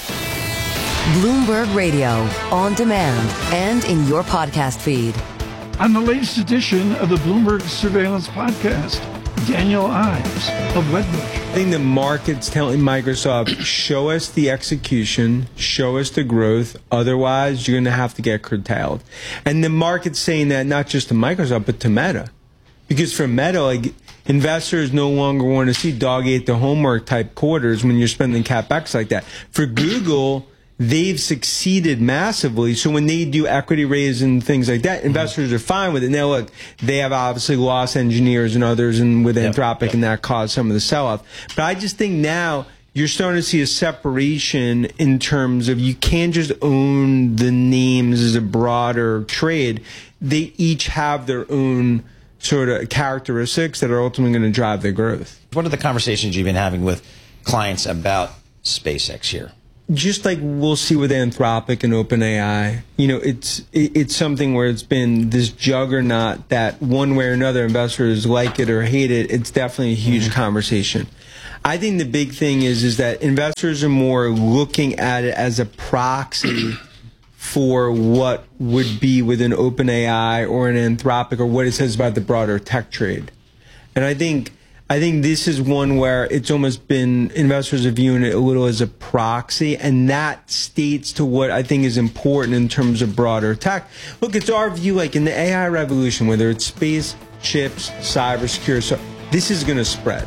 Bloomberg Radio, on demand and in your podcast feed. On the latest edition of the Bloomberg Surveillance Podcast, Daniel Ives of Wedbush. I think the market's telling Microsoft, show us the execution, show us the growth, otherwise you're going to have to get curtailed. And the market's saying that not just to Microsoft, but to Meta. Because for Meta, like, investors no longer want to see dog ate the homework type quarters when you're spending CapEx like that. For Google, they've succeeded massively. So when they do equity raise and things like that, investors mm-hmm. are fine with it. Now, look, they have obviously lost engineers and others and with yep. Anthropic, yep. and that caused some of the sell-off. But I just think now you're starting to see a separation in terms of you can't just own the names as a broader trade. They each have their own sort of characteristics that are ultimately going to drive their growth. What are the conversations you've been having with clients about SpaceX here? Just like we'll see with Anthropic and OpenAI, you know, it's it's something where it's been this juggernaut that one way or another investors like it or hate it. It's definitely a huge mm-hmm. conversation. I think the big thing is is that investors are more looking at it as a proxy for what would be with an OpenAI or an Anthropic or what it says about the broader tech trade. And I think I think this is one where it's almost been investors are viewing it a little as a proxy, and that states to what I think is important in terms of broader tech. Look, it's our view, like in the A I revolution, whether it's space, chips, cybersecurity, so this is going to spread.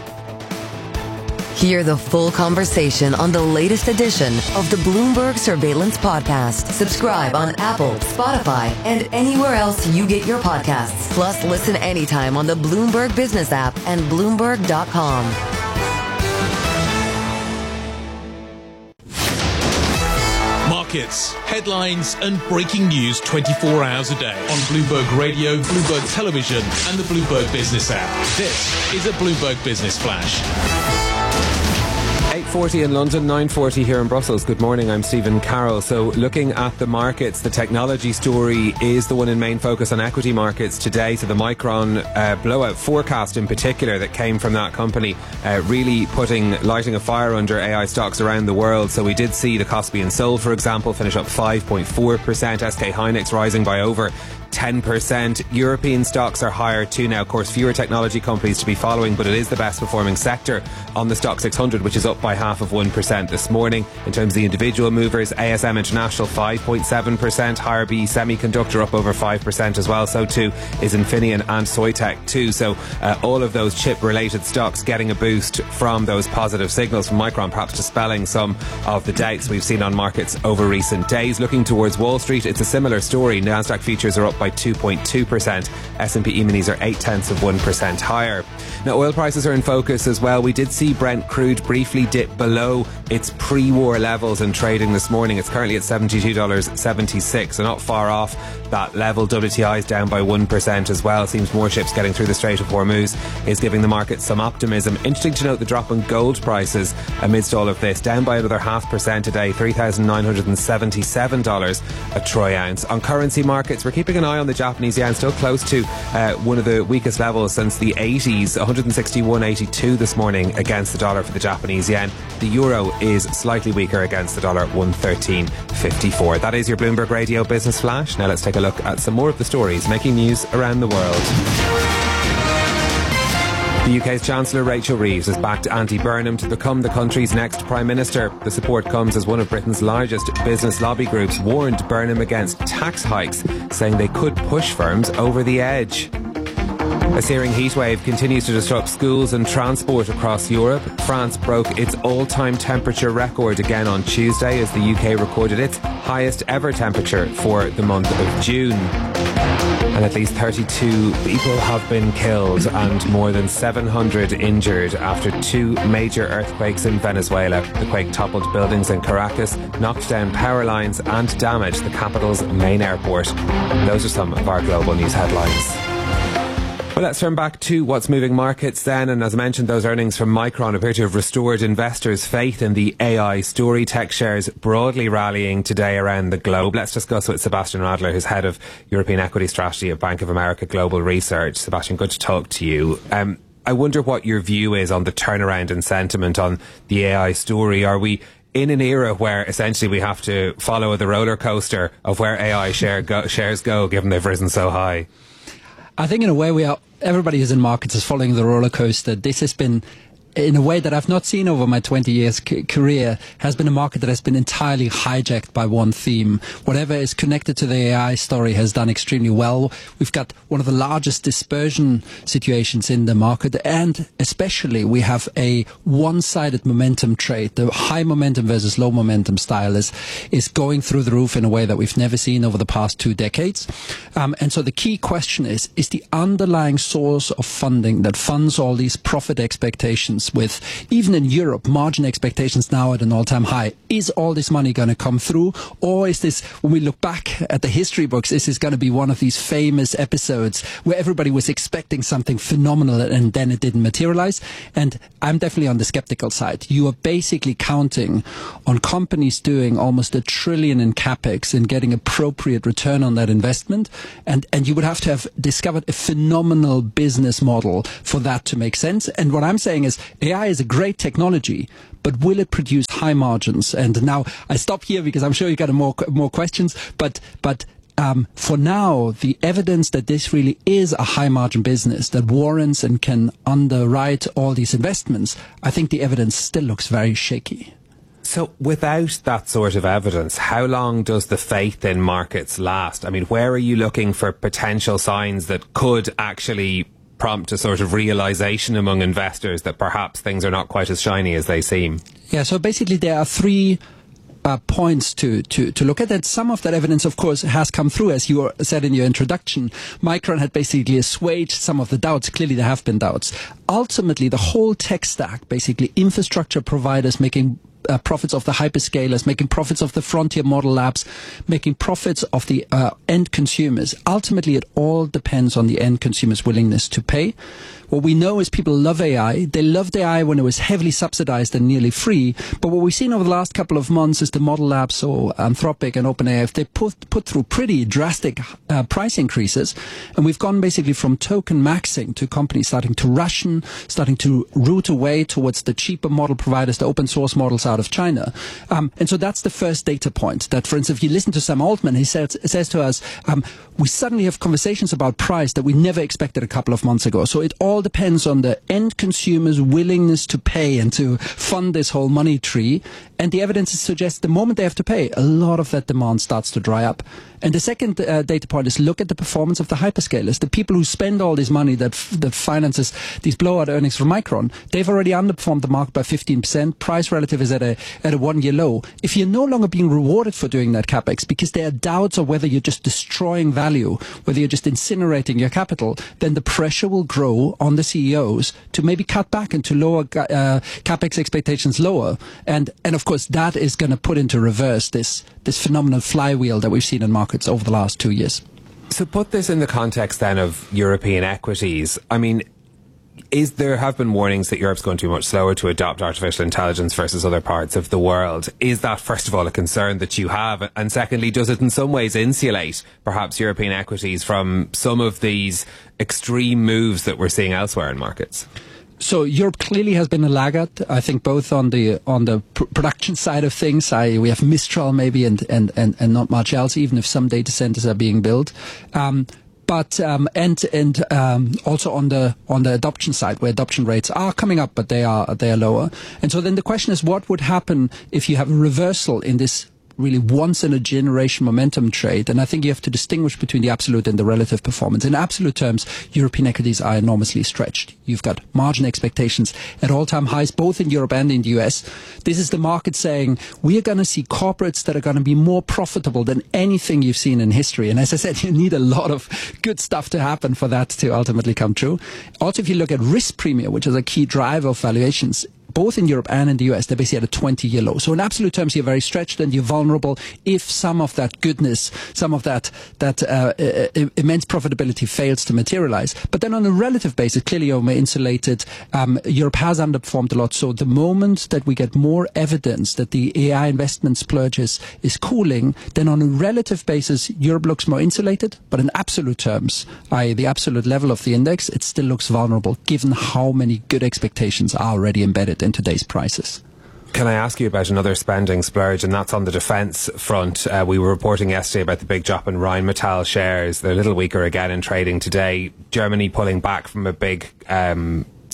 Hear the full conversation on the latest edition of the Bloomberg Surveillance Podcast. Subscribe on Apple, Spotify, and anywhere else you get your podcasts. Plus, listen anytime on the Bloomberg Business app and Bloomberg dot com. Markets, headlines, and breaking news twenty-four hours a day on Bloomberg Radio, Bloomberg Television, and the Bloomberg Business app. This is a Bloomberg Business Flash. eight forty in London, nine forty here in Brussels. Good morning, I'm Stephen Carroll. So looking at the markets, the technology story is the one in main focus on equity markets today. So the Micron uh, blowout forecast in particular that came from that company uh, really putting, lighting a fire under A I stocks around the world. So we did see the Kospi and Sol, for example, finish up five point four percent, S K Hynix rising by over ten percent. European stocks are higher too now. Of course, fewer technology companies to be following, but it is the best performing sector on the Stock six hundred, which is up by half of one percent this morning. In terms of the individual movers, A S M International five point seven percent, higher B Semiconductor up over five percent as well. So too is Infineon and Soitec too. So uh, all of those chip related stocks getting a boost from those positive signals from Micron, perhaps dispelling some of the doubts we've seen on markets over recent days. Looking towards Wall Street, it's a similar story. Nasdaq futures are up by two point two percent. S and P E-minis are eight tenths of one percent higher. Now, oil prices are in focus as well. We did see Brent crude briefly dip below its pre-war levels in trading this morning. It's currently at seventy-two dollars and seventy-six cents, so not far off that level. W T I is down by one percent as well. Seems more ships getting through the Strait of Hormuz is giving the market some optimism. Interesting to note the drop in gold prices amidst all of this, down by another half percent today, three thousand nine hundred seventy-seven dollars a troy ounce. On currency markets, we're keeping an eye on the Japanese yen, still close to uh, one of the weakest levels since the eighties, one sixty-one eighty-two this morning against the dollar for the Japanese yen. The euro is slightly weaker against the dollar, one thirteen fifty-four. That is your Bloomberg Radio Business Flash. Now let's take a look at some more of the stories making news around the world. The U K's Chancellor Rachel Reeves has backed Andy Burnham to become the country's next Prime Minister. The support comes as one of Britain's largest business lobby groups warned Burnham against tax hikes, saying they could push firms over the edge. A searing heatwave continues to disrupt schools and transport across Europe. France broke its all-time temperature record again on Tuesday as the U K recorded its highest ever temperature for the month of June. And at least thirty-two people have been killed and more than seven hundred injured after two major earthquakes in Venezuela. The quake toppled buildings in Caracas, knocked down power lines and damaged the capital's main airport. Those are some of our global news headlines. Well, let's turn back to what's moving markets then. And as I mentioned, those earnings from Micron appear to have restored investors' faith in the A I story. Tech shares broadly rallying today around the globe. Let's discuss with Sebastian Radler, who's head of European Equity Strategy at Bank of America Global Research. Sebastian, good to talk to you. Um, I wonder what your view is on the turnaround in sentiment on the A I story. Are we in an era where essentially we have to follow the roller coaster of where A I share go, shares go, given they've risen so high? I think in a way we are, everybody who's in markets is following the roller coaster. This has been in a way that I've not seen over my twenty years c- career, has been a market that has been entirely hijacked by one theme. Whatever is connected to the A I story has done extremely well. We've got one of the largest dispersion situations in the market, and especially we have a one-sided momentum trade. The high momentum versus low momentum style is, is going through the roof in a way that we've never seen over the past two decades. Um, and so the key question is, is the underlying source of funding that funds all these profit expectations with, even in Europe, margin expectations now at an all-time high, is all this money going to come through? Or is this, when we look back at the history books, is this going to be one of these famous episodes where everybody was expecting something phenomenal and then it didn't materialize? And I'm definitely on the skeptical side. You are basically counting on companies doing almost a trillion in capex and getting appropriate return on that investment. And, and you would have to have discovered a phenomenal business model for that to make sense. And what I'm saying is A I is a great technology, but will it produce high margins? And now I stop here because I'm sure you got more more questions. But but um, for now, the evidence that this really is a high margin business that warrants and can underwrite all these investments, I think the evidence still looks very shaky. So without that sort of evidence, how long does the faith in markets last? I mean, where are you looking for potential signs that could actually prompt a sort of realization among investors that perhaps things are not quite as shiny as they seem? Yeah, so basically there are three uh, points to, to, to look at. And some of that evidence, of course, has come through, as you said in your introduction. Micron had basically assuaged some of the doubts. Clearly there have been doubts. Ultimately, the whole tech stack, basically infrastructure providers making Uh, profits of the hyperscalers, making profits of the frontier model labs, making profits of the uh, end consumers. Ultimately, it all depends on the end consumer's willingness to pay. What we know is people love A I. They loved A I when it was heavily subsidized and nearly free. But what we've seen over the last couple of months is the model labs, so Anthropic and OpenAI, if they put, put through pretty drastic uh, price increases. And we've gone basically from token maxing to companies starting to ration, starting to route away towards the cheaper model providers, the open source models out of China. Um, and so that's the first data point. That, for instance, if you listen to Sam Altman, he says, says to us, um, we suddenly have conversations about price that we never expected a couple of months ago. So it all depends on the end consumer's willingness to pay and to fund this whole money tree. And the evidence suggests the moment they have to pay, a lot of that demand starts to dry up. And the second uh, data point is look at the performance of the hyperscalers. The people who spend all this money that, f- that finances these blowout earnings from Micron, they've already underperformed the market by fifteen percent. Price relative is at a, at a one-year low. If you're no longer being rewarded for doing that capex because there are doubts of whether you're just destroying value, whether you're just incinerating your capital, then the pressure will grow on the C E Os to maybe cut back and to lower uh, capex expectations lower. And, and of course, that is going to put into reverse this, this phenomenal flywheel that we've seen in markets over the last two years. So put this in the context then of European equities. I mean, is there have been warnings that Europe's going to be much slower to adopt artificial intelligence versus other parts of the world. Is that, first of all, a concern that you have? And secondly, does it in some ways insulate perhaps European equities from some of these extreme moves that we're seeing elsewhere in markets? So Europe clearly has been a laggard. I think both on the on the pr- production side of things, I, we have Mistral maybe and, and, and, and not much else, even if some data centers are being built. Um, But um, and and um, also on the on the adoption side, where adoption rates are coming up, but they are they are lower. And so then the question is, what would happen if you have a reversal in this really once in a generation momentum trade? And I think you have to distinguish between the absolute and the relative performance. In absolute terms, European equities are enormously stretched. You've got margin expectations at all-time highs, both in Europe and in the U S. This is the market saying we are going to see corporates that are going to be more profitable than anything you've seen in history. And as I said, you need a lot of good stuff to happen for that to ultimately come true. Also, if you look at risk premium, which is a key driver of valuations, both in Europe and in the U S, they're basically at a twenty-year low. So in absolute terms, you're very stretched and you're vulnerable if some of that goodness, some of that that uh, uh, immense profitability fails to materialize. But then on a relative basis, clearly you're insulated. Um, Europe has underperformed a lot. So the moment that we get more evidence that the A I investment splurge is, is cooling, then on a relative basis, Europe looks more insulated. But in absolute terms, that is the absolute level of the index, it still looks vulnerable given how many good expectations are already embedded in today's prices. Can I ask you about another spending splurge, and that's on the defence front? Uh, we were reporting yesterday about the big drop in Rheinmetall shares. They're a little weaker again in trading today. Germany pulling back from a big um,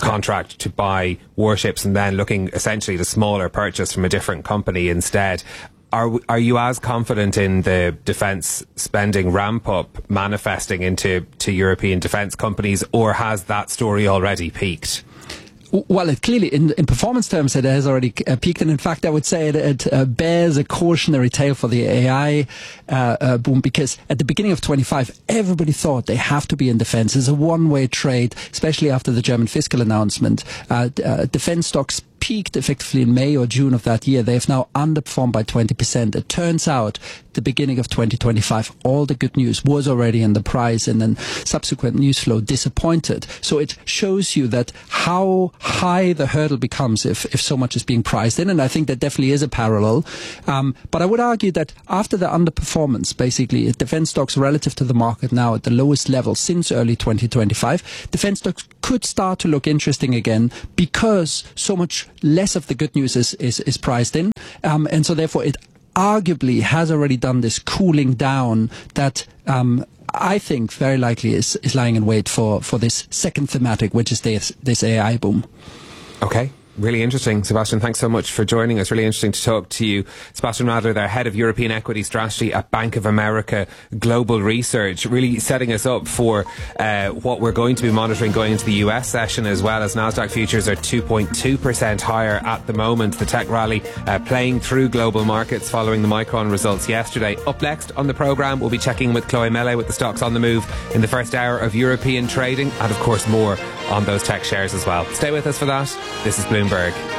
contract to buy warships and then looking essentially at a smaller purchase from a different company instead. Are are you as confident in the defence spending ramp up manifesting into to European defence companies, or has that story already peaked? Well, it clearly, in, in performance terms, it has already uh, peaked. And in fact, I would say it, it uh, bears a cautionary tale for the A I uh, uh, boom, because at the beginning of twenty-five, everybody thought they have to be in defense. It's a one-way trade, especially after the German fiscal announcement. Uh, uh, defense stocks peaked effectively in May or June of that year. They have now underperformed by twenty percent. It turns out the beginning of twenty twenty-five, all the good news was already in the price, and then subsequent news flow disappointed. So it shows you that how high the hurdle becomes if, if so much is being priced in, and I think that definitely is a parallel. Um, but I would argue that after the underperformance, basically, defense stocks relative to the market now at the lowest level since early twenty twenty-five, defense stocks could start to look interesting again because so much less of the good news is, is, is priced in. Um, and so therefore it arguably has already done this cooling down that um, I think very likely is, is lying in wait for, for this second thematic, which is this, this A I boom. Okay. Really interesting. Sebastian, thanks so much for joining us. Really interesting to talk to you. Sebastian Radler, their head of European equity strategy at Bank of America Global Research, really setting us up for uh, what we're going to be monitoring going into the U S session, as well as Nasdaq futures are two point two percent higher at the moment. The tech rally uh, playing through global markets following the Micron results yesterday. Up next on the programme, we'll be checking with Chloe Mele with the stocks on the move in the first hour of European trading, and of course more on those tech shares as well. Stay with us for that. This is Bloomberg.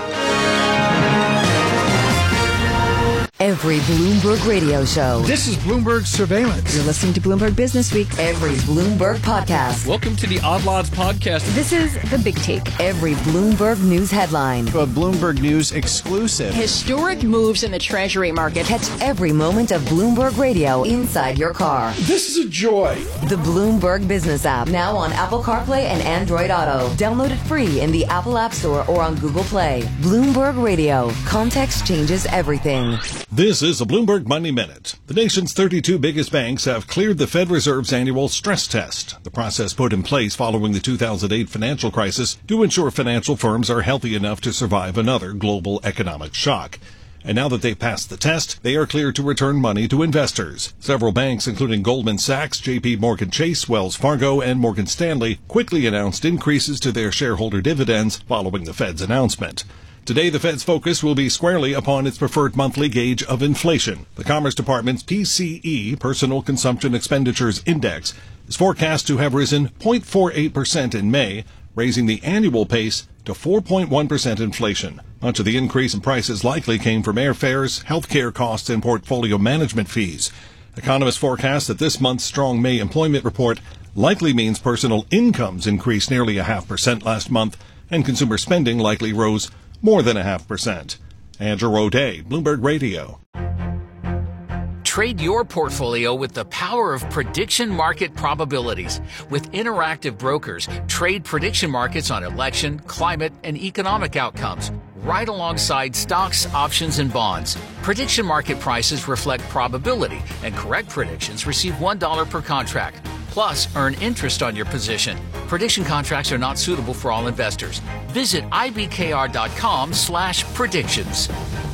Every Bloomberg radio show. This is Bloomberg Surveillance. You're listening to Bloomberg Business Week. Every Bloomberg podcast. Welcome to the Odd Lots podcast. This is The Big Take. Every Bloomberg News headline. A Bloomberg News exclusive. Historic moves in the Treasury market. Catch every moment of Bloomberg Radio inside your car. This is a joy. The Bloomberg Business app, now on Apple CarPlay and Android Auto. Download it free in the Apple App Store or on Google Play. Bloomberg Radio. Context changes everything. This is a Bloomberg Money Minute. The nation's thirty-two biggest banks have cleared the Fed Reserve's annual stress test, the process put in place following the two thousand eight financial crisis to ensure financial firms are healthy enough to survive another global economic shock. And now that they've passed the test, they are cleared to return money to investors. Several banks, including Goldman Sachs, J P Morgan Chase, Wells Fargo, and Morgan Stanley, quickly announced increases to their shareholder dividends following the Fed's announcement. Today, the Fed's focus will be squarely upon its preferred monthly gauge of inflation. The Commerce Department's P C E, Personal Consumption Expenditures Index, is forecast to have risen zero point four eight percent in May, raising the annual pace to four point one percent inflation. Much of the increase in prices likely came from airfares, healthcare costs, and portfolio management fees. Economists forecast that this month's strong May employment report likely means personal incomes increased nearly a half percent last month, and consumer spending likely rose more than a half percent. Andrew O'Day, Bloomberg Radio. Trade your portfolio with the power of prediction market probabilities. With Interactive Brokers, trade prediction markets on election, climate, and economic outcomes, right alongside stocks, options, and bonds. Prediction market prices reflect probability, and correct predictions receive one dollar per contract. Plus, earn interest on your position. Prediction contracts are not suitable for all investors. Visit ibkr.com slash predictions.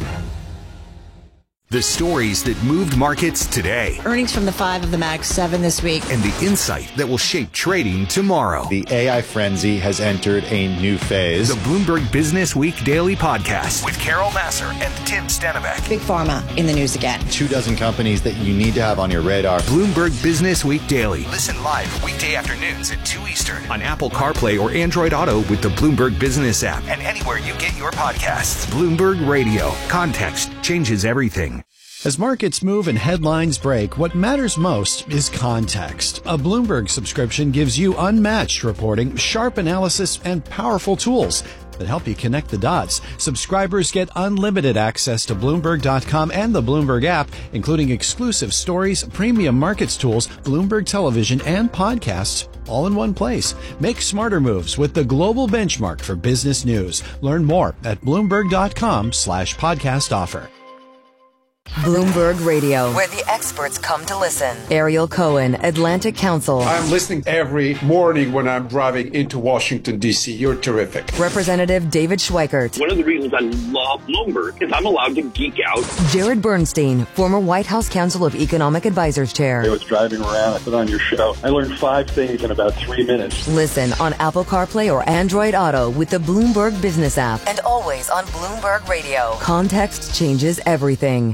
The stories that moved markets today. Earnings from the five of the Mag seven this week. And the insight that will shape trading tomorrow. The A I frenzy has entered a new phase. The Bloomberg Business Week Daily Podcast with Carol Massar and Tim Stenbeck. Big Pharma in the news again. Two dozen companies that you need to have on your radar. Bloomberg Business Week Daily. Listen live weekday afternoons at two Eastern on Apple CarPlay or Android Auto with the Bloomberg Business app and anywhere you get your podcasts. Bloomberg Radio. Context changes everything. As markets move and headlines break, what matters most is context. A Bloomberg subscription gives you unmatched reporting, sharp analysis, and powerful tools that help you connect the dots. Subscribers get unlimited access to Bloomberg dot com and the Bloomberg app, including exclusive stories, premium markets tools, Bloomberg television, and podcasts, all in one place. Make smarter moves with the global benchmark for business news. Learn more at Bloomberg dot com slash podcast offer. Bloomberg Radio, where the experts come to listen. Ariel Cohen, Atlantic Council. I'm listening every morning when I'm driving into Washington, D C. You're terrific. Representative David Schweikert. One of the reasons I love Bloomberg is I'm allowed to geek out. Jared Bernstein, former White House Council of Economic Advisors Chair. I was driving around, I put on your show. I learned five things in about three minutes. Listen on Apple CarPlay or Android Auto with the Bloomberg Business app, and always on Bloomberg Radio. Context changes everything.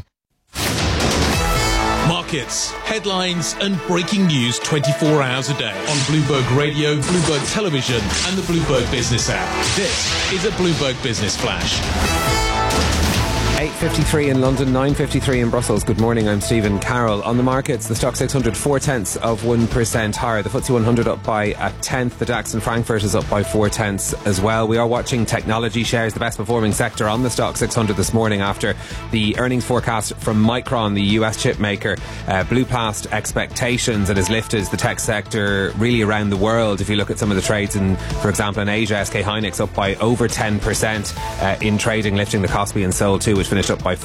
Markets, headlines, and breaking news twenty-four hours a day on Bloomberg Radio, Bloomberg Television, and the Bloomberg Business app. This is a Bloomberg Business Flash. eight fifty-three in London, nine fifty-three in Brussels. Good morning, I'm Stephen Carroll. On the markets, the Stock six hundred four tenths of one percent higher. The F T S E one hundred up by a tenth. The DAX in Frankfurt is up by four tenths as well. We are watching technology shares, the best performing sector on the Stock six hundred this morning after the earnings forecast from Micron, the U S chip maker, uh, blew past expectations and has lifted the tech sector really around the world. If you look at some of the trades in, for example, in Asia, S K Hynix up by over ten percent uh, in trading, lifting the Kospi and Seoul too, which finished up by